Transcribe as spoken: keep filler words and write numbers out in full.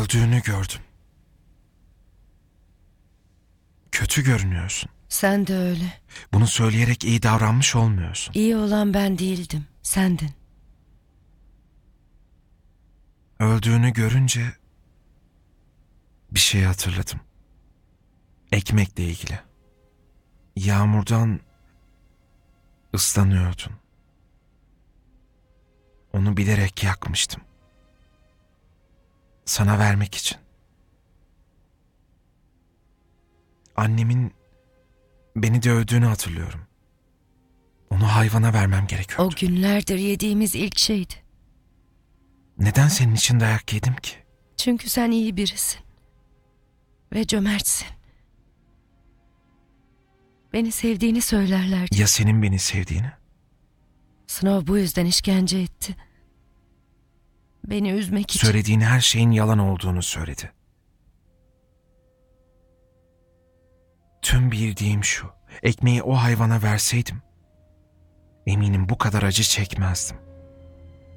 Öldüğünü gördüm. Kötü görünüyorsun. Sen de öyle. Bunu söyleyerek iyi davranmış olmuyorsun. İyi olan ben değildim, sendin. Öldüğünü görünce bir şey hatırladım. Ekmekle ilgili. Yağmurdan ıslanıyordun. Onu bilerek yakmıştım. Sana vermek için. Annemin beni dövdüğünü hatırlıyorum. Onu hayvana vermem gerekiyordu. O günlerdir yediğimiz ilk şeydi. Neden senin için dayak yedim ki? Çünkü sen iyi birisin. Ve cömertsin. Beni sevdiğini söylerlerdi. Ya senin beni sevdiğini? Snow bu yüzden işkence etti. Beni üzmek için. Söylediğin her şeyin yalan olduğunu söyledi. Tüm bildiğim şu, ekmeği o hayvana verseydim, eminim bu kadar acı çekmezdim.